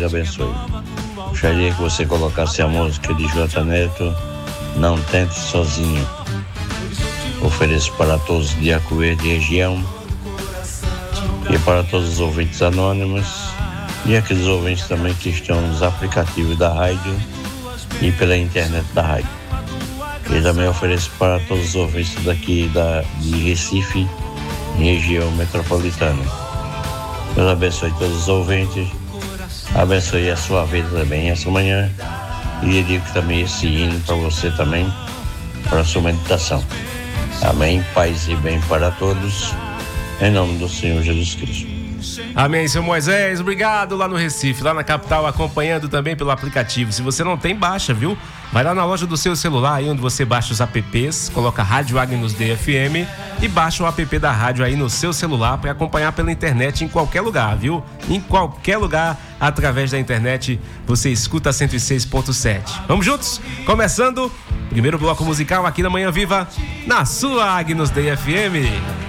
abençoe. Gostaria que você colocasse a música de J. Neto, Não Tente Sozinho. Ofereço para todos de Arco Verde e região e para todos os ouvintes anônimos e aqueles ouvintes também que estão nos aplicativos da rádio e pela internet da rádio. E também ofereço para todos os ouvintes daqui de Recife e região metropolitana. Deus abençoe todos os ouvintes, abençoe a sua vida também essa manhã e dedico também esse hino para você também, para a sua meditação. Amém, paz e bem para todos, em nome do Senhor Jesus Cristo. Amém, seu Moisés, obrigado lá no Recife, lá na capital, acompanhando também pelo aplicativo. Se você não tem, baixa, viu? Vai lá na loja do seu celular, aí onde você baixa os apps, coloca Rádio Agnus DFM e baixa o app da rádio aí no seu celular para acompanhar pela internet em qualquer lugar, viu? Em qualquer lugar, através da internet, você escuta 106.7. Vamos juntos? Começando, primeiro bloco musical aqui na Manhã Viva, na sua Agnus DFM.